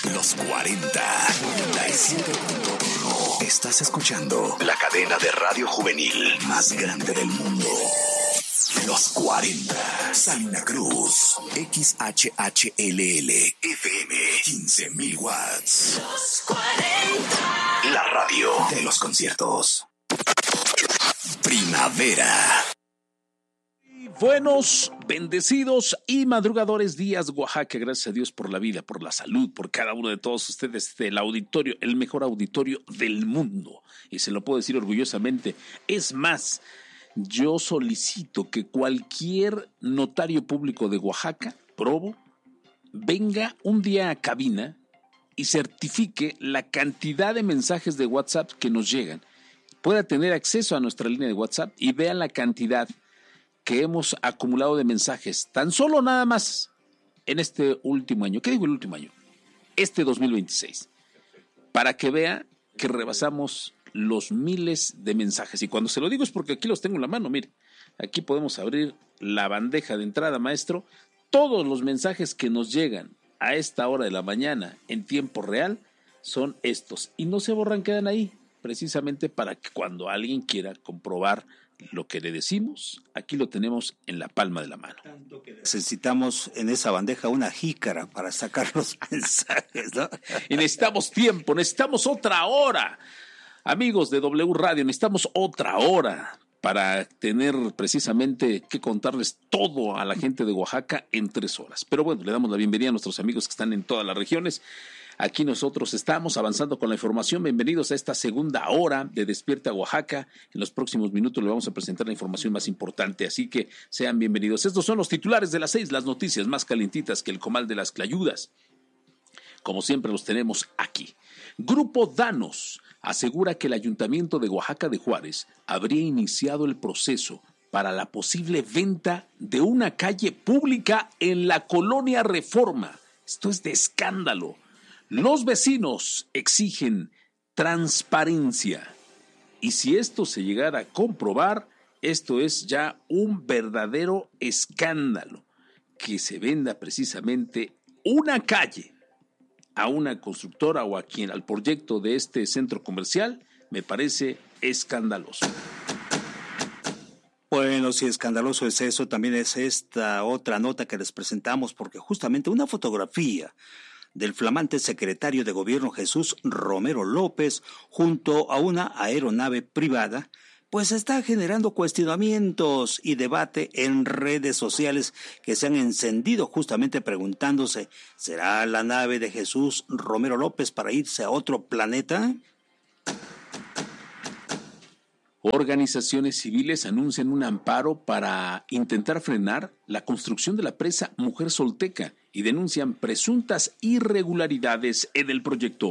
Los 40, 97.1. Estás escuchando la cadena de radio juvenil más grande del mundo. Los 40, Salina Cruz, XHHLL, FM, 15,000 watts. Los 40. La radio de los conciertos. Primavera. Buenos, bendecidos y madrugadores días, Oaxaca. Gracias a Dios por la vida, por la salud, por cada uno de todos ustedes del auditorio, el mejor auditorio del mundo. Y se lo puedo decir orgullosamente. Es más, yo solicito que cualquier notario público de Oaxaca, Probo, venga un día a cabina y certifique la cantidad de mensajes de WhatsApp que nos llegan. Pueda tener acceso a nuestra línea de WhatsApp y vean la cantidad que hemos acumulado de mensajes, tan solo nada más en este último año. ¿Qué digo el último año? Este 2026. Para que vea que rebasamos los miles de mensajes. Y cuando se lo digo es porque aquí los tengo en la mano. Mire, aquí podemos abrir la bandeja de entrada, maestro. Todos los mensajes que nos llegan a esta hora de la mañana en tiempo real son estos. Y no se borran, quedan ahí, precisamente para que cuando alguien quiera comprobar lo que le decimos, aquí lo tenemos en la palma de la mano. Necesitamos en esa bandeja una jícara para sacar los mensajes, ¿no? Y necesitamos tiempo, necesitamos otra hora. Amigos de W Radio, necesitamos otra hora para tener precisamente que contarles todo a la gente de Oaxaca en 3 horas. Pero bueno, le damos la bienvenida a nuestros amigos que están en todas las regiones. Aquí nosotros estamos avanzando con la información. Bienvenidos a esta segunda hora de Despierta Oaxaca. En los próximos minutos le vamos a presentar la información más importante, así que sean bienvenidos. Estos son los titulares de las 6, las noticias más calientitas que el comal de las clayudas. Como siempre los tenemos aquí. Grupo Danos asegura que el Ayuntamiento de Oaxaca de Juárez habría iniciado el proceso para la posible venta de una calle pública en la colonia Reforma. Esto es de escándalo. Los vecinos exigen transparencia y si esto se llegara a comprobar, esto es ya un verdadero escándalo, que se venda precisamente una calle a una constructora o a quien al proyecto de este centro comercial, me parece escandaloso. Bueno, si escandaloso es eso, también es esta otra nota que les presentamos, porque justamente una fotografía del flamante secretario de Gobierno Jesús Romero López junto a una aeronave privada, pues está generando cuestionamientos y debate en redes sociales que se han encendido justamente preguntándose, ¿será la nave de Jesús Romero López para irse a otro planeta? Organizaciones civiles anuncian un amparo para intentar frenar la construcción de la presa Mujer Solteca y denuncian presuntas irregularidades en el proyecto.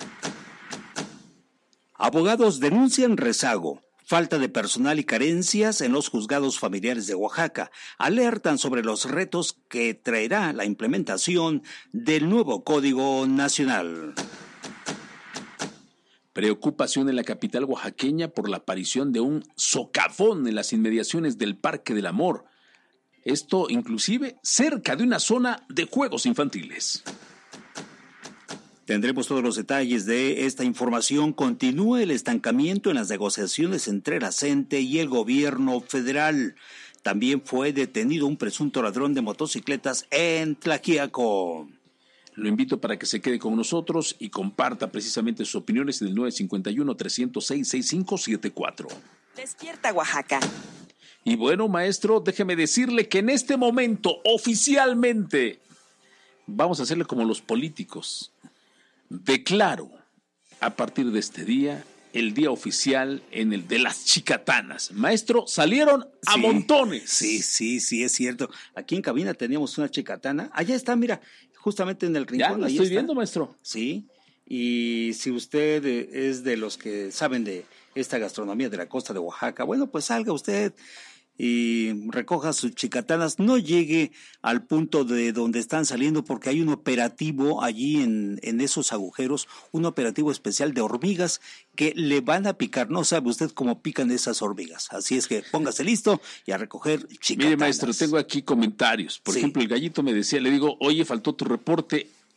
Abogados denuncian rezago, falta de personal y carencias en los juzgados familiares de Oaxaca. Alertan sobre los retos que traerá la implementación del nuevo Código Nacional. Preocupación en la capital oaxaqueña por la aparición de un socavón en las inmediaciones del Parque del Amor. Esto inclusive cerca de una zona de juegos infantiles. Tendremos todos los detalles de esta información. Continúa el estancamiento en las negociaciones entre la CENTE y el gobierno federal. También fue detenido un presunto ladrón de motocicletas en Tlaxiaco. Lo invito para que se quede con nosotros y comparta precisamente sus opiniones en el 951-306-6574. Despierta Oaxaca. Y bueno, maestro, déjeme decirle que en este momento, oficialmente, vamos a hacerle como los políticos. Declaro, a partir de este día, el día oficial en el de las chicatanas. Maestro, salieron a montones. Sí, es cierto. Aquí en cabina teníamos una chicatana. Allá está, mira, justamente en el rincón. Ya, la estoy viendo, maestro. Sí, y si usted es de los que saben de esta gastronomía de la costa de Oaxaca, bueno, pues salga usted y recoja sus chicatanas, no llegue al punto de donde están saliendo porque hay un operativo allí en esos agujeros, un operativo especial de hormigas que le van a picar, no sabe usted cómo pican esas hormigas, así es que póngase listo y a recoger chicatanas. Mire, maestro, tengo aquí comentarios, por ejemplo, el Gallito me decía, le digo, oye, faltó tu reporte,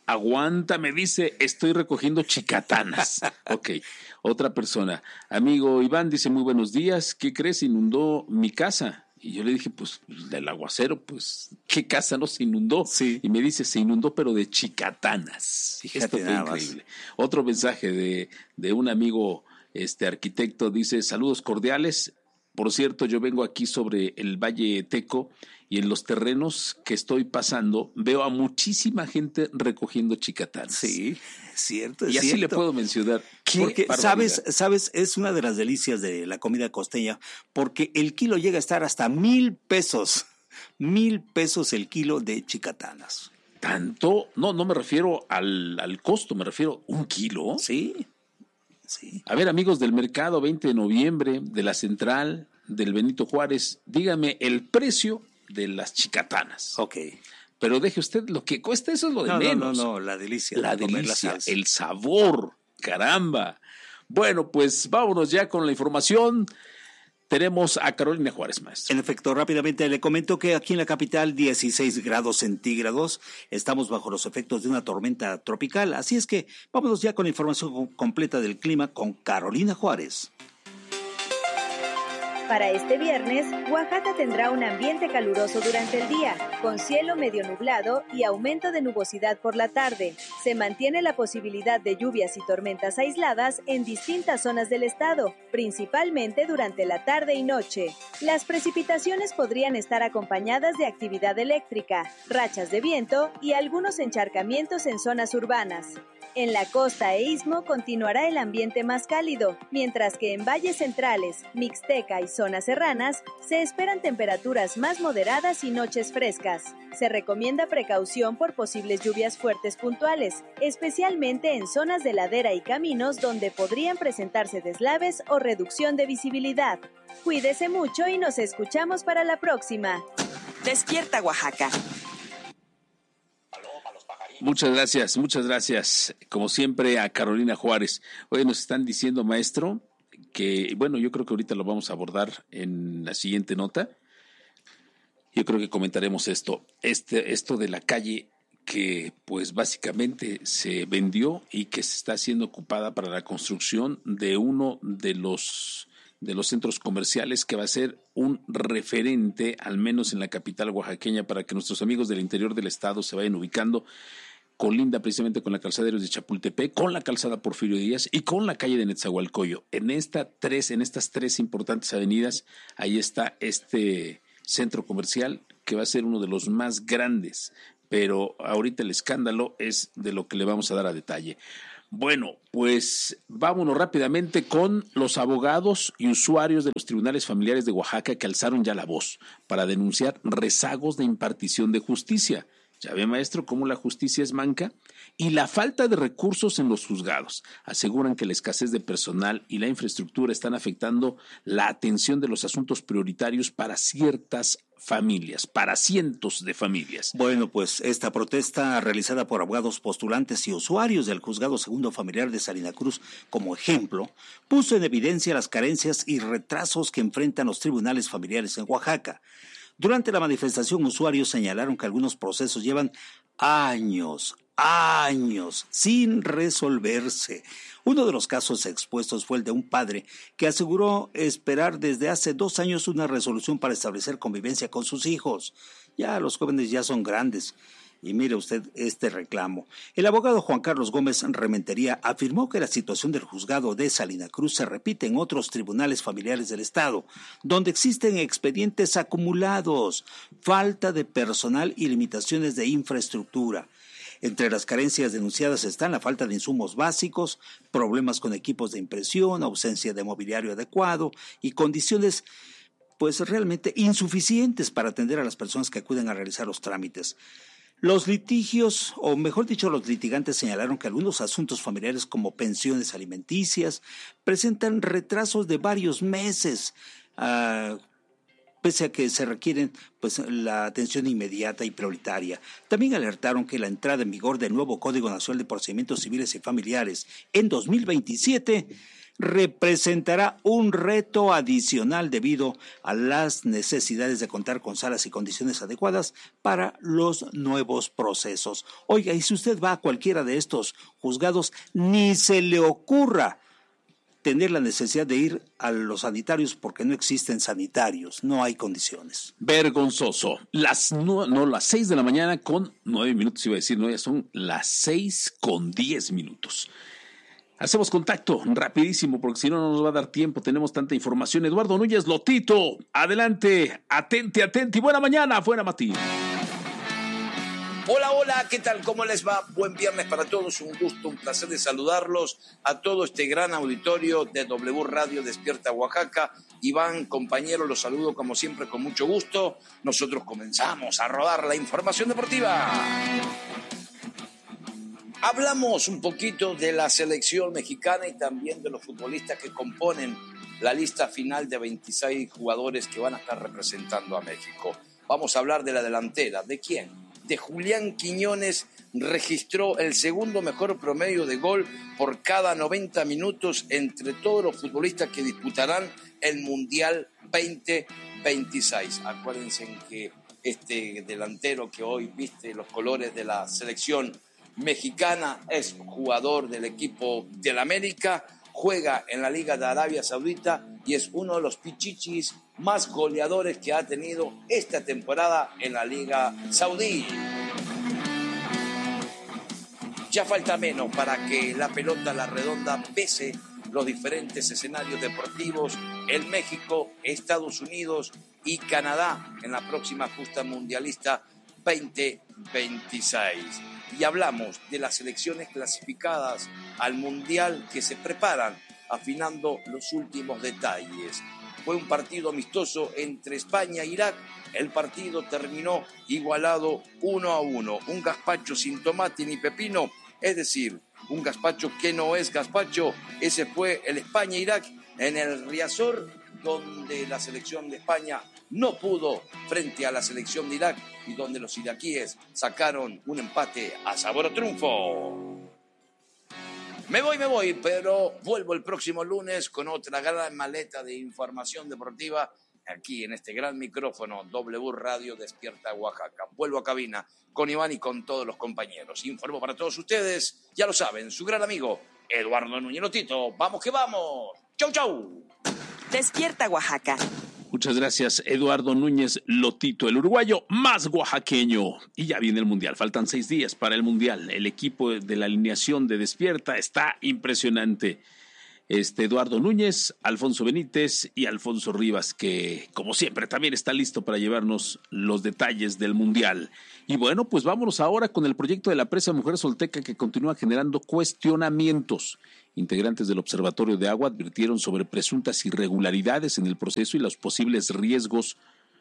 Aguanta, me dice, estoy recogiendo chicatanas. Ok, otra persona. Amigo Iván dice, muy buenos días, ¿qué crees? Inundó mi casa. Y yo le dije, pues, del aguacero, pues, ¿qué casa no se inundó? Sí. Y me dice, se inundó, pero de chicatanas. Fíjate, Esto fue nada más. increíble. Otro mensaje de un amigo arquitecto, dice, saludos cordiales. Por cierto, yo vengo aquí sobre el Valle Teco y en los terrenos que estoy pasando veo a muchísima gente recogiendo chicatanas. Sí, es cierto, es y así cierto. le puedo mencionar. Porque, barbaridad. sabes, es una de las delicias de la comida costeña, porque el kilo llega a estar hasta 1,000 pesos. 1,000 pesos el kilo de chicatanas. ¿Tanto? No me refiero al costo, me refiero a 1 kilo. Sí, sí. A ver, amigos del mercado, 20 de noviembre, de la Central, del Benito Juárez, dígame el precio de las chicatanas. Ok. Pero deje usted lo que cuesta, eso es lo de menos. No, la delicia. La de comer la delicia, salsa. el sabor, caramba. Bueno, pues vámonos ya con la información. Tenemos a Carolina Juárez, maestro. En efecto, rápidamente le comento que aquí en la capital 16 grados centígrados, estamos bajo los efectos de una tormenta tropical, así es que vámonos ya con la información completa del clima con Carolina Juárez. Para este viernes, Oaxaca tendrá un ambiente caluroso durante el día, con cielo medio nublado y aumento de nubosidad por la tarde. Se mantiene la posibilidad de lluvias y tormentas aisladas en distintas zonas del estado, principalmente durante la tarde y noche. Las precipitaciones podrían estar acompañadas de actividad eléctrica, rachas de viento y algunos encharcamientos en zonas urbanas. En la costa e istmo continuará el ambiente más cálido, mientras que en valles centrales, Mixteca y zonas serranas se esperan temperaturas más moderadas y noches frescas. Se recomienda precaución por posibles lluvias fuertes puntuales, especialmente en zonas de ladera y caminos donde podrían presentarse deslaves o reducción de visibilidad. Cuídese mucho y nos escuchamos para la próxima. Despierta Oaxaca. Muchas gracias. Como siempre, a Carolina Juárez. Hoy nos están diciendo, maestro, que, bueno, yo creo que ahorita lo vamos a abordar en la siguiente nota. Yo creo que comentaremos esto de la calle que, pues, básicamente se vendió y que se está siendo ocupada para la construcción de uno de los centros comerciales que va a ser un referente, al menos en la capital oaxaqueña, para que nuestros amigos del interior del estado se vayan ubicando. Colinda precisamente con la calzada de Chapultepec, con la calzada Porfirio Díaz y con la calle de Netzahualcoyo. En estas tres importantes avenidas, ahí está este centro comercial que va a ser uno de los más grandes, pero ahorita el escándalo es de lo que le vamos a dar a detalle. Bueno, pues vámonos rápidamente con los abogados y usuarios de los tribunales familiares de Oaxaca que alzaron ya la voz para denunciar rezagos de impartición de justicia. Ya ve, maestro, cómo la justicia es manca y la falta de recursos en los juzgados. Aseguran que la escasez de personal y la infraestructura están afectando la atención de los asuntos prioritarios para ciertas familias, para cientos de familias. Bueno, pues esta protesta realizada por abogados postulantes y usuarios del Juzgado Segundo Familiar de Salina Cruz como ejemplo, puso en evidencia las carencias y retrasos que enfrentan los tribunales familiares en Oaxaca. Durante la manifestación, usuarios señalaron que algunos procesos llevan años sin resolverse. Uno de los casos expuestos fue el de un padre que aseguró esperar desde hace 2 años una resolución para establecer convivencia con sus hijos. Ya los jóvenes ya son grandes. Y mire usted este reclamo. El abogado Juan Carlos Gómez Rementería afirmó que la situación del juzgado de Salina Cruz se repite en otros tribunales familiares del estado, donde existen expedientes acumulados, falta de personal y limitaciones de infraestructura. Entre las carencias denunciadas están la falta de insumos básicos, problemas con equipos de impresión, ausencia de mobiliario adecuado y condiciones pues realmente insuficientes para atender a las personas que acuden a realizar los trámites. Los litigios, o mejor dicho, los litigantes señalaron que algunos asuntos familiares como pensiones alimenticias presentan retrasos de varios meses, pese a que se requieren pues la atención inmediata y prioritaria. También alertaron que la entrada en vigor del nuevo Código Nacional de Procedimientos Civiles y Familiares en 2027 representará un reto adicional debido a las necesidades de contar con salas y condiciones adecuadas para los nuevos procesos. Oiga, y si usted va a cualquiera de estos juzgados, ni se le ocurra tener la necesidad de ir a los sanitarios porque no existen sanitarios, no hay condiciones. Vergonzoso. Las 6 de la mañana con 9 minutos, iba a decir, no, ya son las 6 con 10 minutos. Hacemos contacto rapidísimo porque si no, no nos va a dar tiempo, tenemos tanta información. Eduardo Núñez, Lotito, adelante, atenti, buena mañana, buena matina. Hola, ¿qué tal? ¿Cómo les va? Buen viernes para todos, un gusto, un placer de saludarlos a todo este gran auditorio de W Radio Despierta Oaxaca. Iván, compañero, los saludo como siempre con mucho gusto. Nosotros comenzamos a rodar la información deportiva. Hablamos un poquito de la selección mexicana y también de los futbolistas que componen la lista final de 26 jugadores que van a estar representando a México. Vamos a hablar de la delantera. ¿De quién? De Julián Quiñones, registró el segundo mejor promedio de gol por cada 90 minutos entre todos los futbolistas que disputarán el Mundial 2026. Acuérdense que este delantero que hoy viste los colores de la selección mexicana es jugador del equipo del América, juega en la Liga de Arabia Saudita y es uno de los pichichis más goleadores que ha tenido esta temporada en la Liga Saudí. Ya falta menos para que la pelota, la redonda, pese los diferentes escenarios deportivos en México, Estados Unidos y Canadá en la próxima justa mundialista 2026. Y hablamos de las selecciones clasificadas al Mundial que se preparan, afinando los últimos detalles. Fue un partido amistoso entre España e Irak. El partido terminó igualado 1-1. Un gazpacho sin tomate ni pepino, es decir, un gazpacho que no es gazpacho. Ese fue el España-Irak en el Riazor, donde la selección de España no pudo frente a la selección de Irak y donde los iraquíes sacaron un empate a sabor a triunfo. Me voy, pero vuelvo el próximo lunes con otra gran maleta de información deportiva aquí en este gran micrófono W Radio Despierta Oaxaca. Vuelvo a cabina con Iván y con todos los compañeros. Informo para todos ustedes, ya lo saben, su gran amigo Eduardo Núñez Lotito. ¡Vamos que vamos! ¡Chau! Despierta Oaxaca. Muchas gracias, Eduardo Núñez Lotito, el uruguayo más oaxaqueño. Y ya viene el Mundial, faltan 6 días para el Mundial. El equipo de la alineación de Despierta está impresionante. Eduardo Núñez, Alfonso Benítez y Alfonso Rivas, que como siempre también está listo para llevarnos los detalles del Mundial. Y bueno, pues vámonos ahora con el proyecto de la presa Mujer Solteca que continúa generando cuestionamientos. Integrantes del Observatorio de Agua advirtieron sobre presuntas irregularidades en el proceso y los posibles riesgos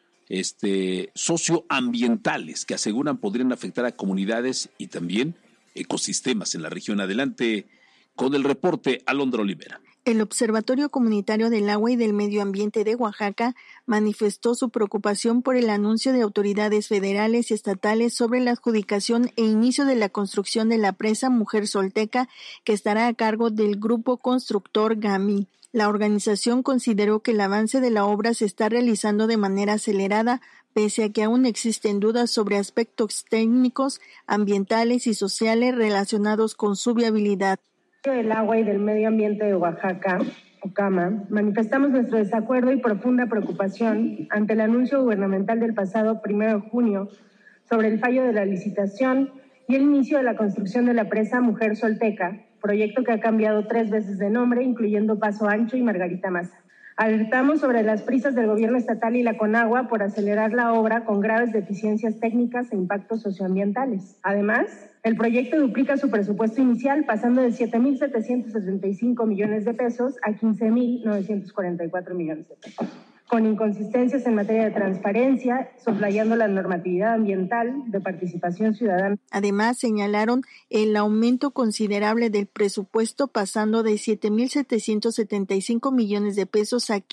socioambientales que aseguran podrían afectar a comunidades y también ecosistemas en la región. Adelante con el reporte, Alondra Olivera. El Observatorio Comunitario del Agua y del Medio Ambiente de Oaxaca manifestó su preocupación por el anuncio de autoridades federales y estatales sobre la adjudicación e inicio de la construcción de la presa Mujer Solteca, que estará a cargo del grupo constructor GAMI. La organización consideró que el avance de la obra se está realizando de manera acelerada, pese a que aún existen dudas sobre aspectos técnicos, ambientales y sociales relacionados con su viabilidad. Del Agua y del Medio Ambiente de Oaxaca, OCAMA, manifestamos nuestro desacuerdo y profunda preocupación ante el anuncio gubernamental del pasado 1 de junio sobre el fallo de la licitación y el inicio de la construcción de la presa Mujer Solteca, proyecto que ha cambiado 3 veces de nombre, incluyendo Paso Ancho y Margarita Maza. Alertamos sobre las prisas del gobierno estatal y la Conagua por acelerar la obra con graves deficiencias técnicas e impactos socioambientales. Además, el proyecto duplica su presupuesto inicial, pasando de 7,775 millones de pesos a 15,944 millones de pesos, con inconsistencias en materia de transparencia, soslayando la normatividad ambiental de participación ciudadana. Además, señalaron el aumento considerable del presupuesto, pasando de 7,775 millones de pesos a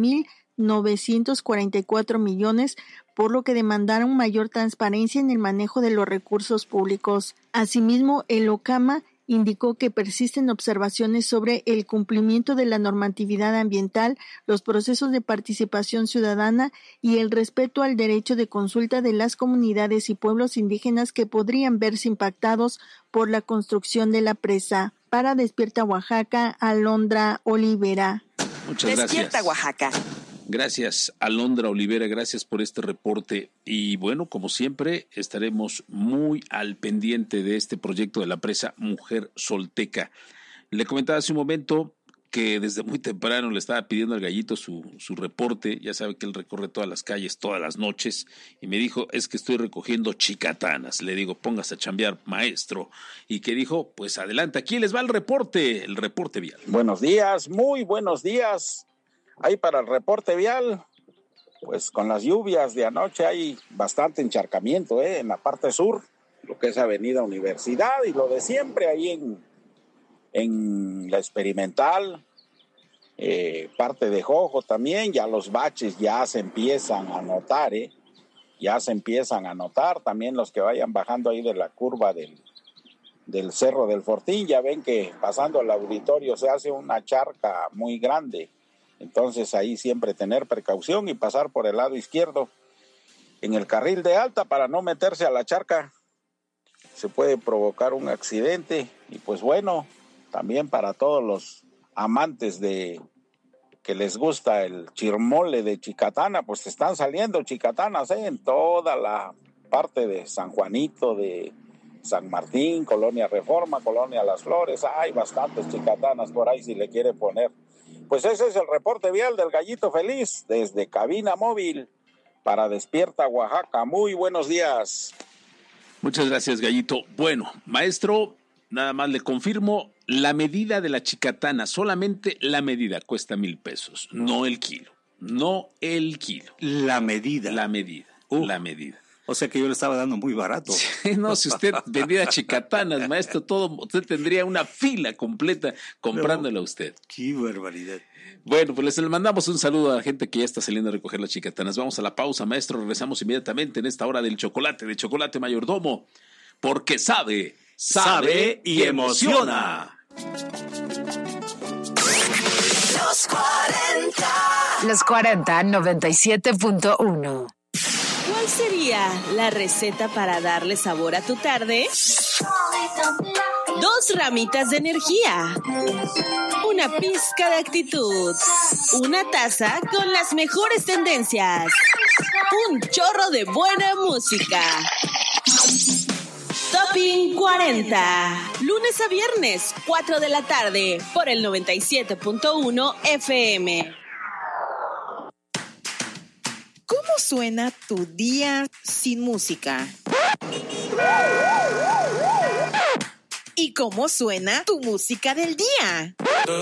15,944 millones, por lo que demandaron mayor transparencia en el manejo de los recursos públicos. Asimismo, el OCAMA indicó que persisten observaciones sobre el cumplimiento de la normatividad ambiental, los procesos de participación ciudadana y el respeto al derecho de consulta de las comunidades y pueblos indígenas que podrían verse impactados por la construcción de la presa. Para Despierta Oaxaca, Alondra Olivera. Muchas gracias. Despierta Oaxaca. Gracias, Alondra Olivera, gracias por este reporte. Y bueno, como siempre, estaremos muy al pendiente de este proyecto de la presa Mujer Solteca. Le comentaba hace un momento que desde muy temprano le estaba pidiendo al Gallito su reporte. Ya sabe que él recorre todas las calles todas las noches y me dijo, es que estoy recogiendo chicatanas. Le digo, póngase a chambear, maestro. Y que dijo, pues adelante, aquí les va el reporte vial. Buenos días, muy buenos días. Ahí para el reporte vial, pues con las lluvias de anoche hay bastante encharcamiento en la parte sur, lo que es Avenida Universidad y lo de siempre ahí en la Experimental, parte de Jojo también, ya los baches ya se empiezan a notar, también los que vayan bajando ahí de la curva del Cerro del Fortín, ya ven que pasando el auditorio se hace una charca muy grande. Entonces ahí siempre tener precaución y pasar por el lado izquierdo en el carril de alta para no meterse a la charca. Se puede provocar un accidente y pues bueno, también para todos los amantes de que les gusta el chirmole de chicatana, pues están saliendo chicatanas en toda la parte de San Juanito, de San Martín, Colonia Reforma, Colonia Las Flores. Hay bastantes chicatanas por ahí si le quiere poner. Pues ese es el reporte vial del Gallito Feliz desde Cabina Móvil para Despierta Oaxaca. Muy buenos días. Muchas gracias, Gallito. Bueno, maestro, nada más le confirmo, la medida de la chicatana, solamente la medida cuesta 1,000 pesos, no el kilo. La medida. La medida. O sea que yo le estaba dando muy barato. Sí, no, si usted vendiera chicatanas, maestro, usted tendría una fila completa comprándola a usted. ¡Qué barbaridad! Bueno, pues les mandamos un saludo a la gente que ya está saliendo a recoger las chicatanas. Vamos a la pausa, maestro, regresamos inmediatamente en esta hora del chocolate, de Chocolate Mayordomo, porque sabe y emociona. Los 40 97.1. ¿Cuál sería la receta para darle sabor a tu tarde? 2 ramitas de energía, una pizca de actitud, una taza con las mejores tendencias, un chorro de buena música. Topping 40, lunes a viernes, 4 de la tarde, por el 97.1 FM. ¿Cómo suena tu día sin música? ¿Y cómo suena tu música del día?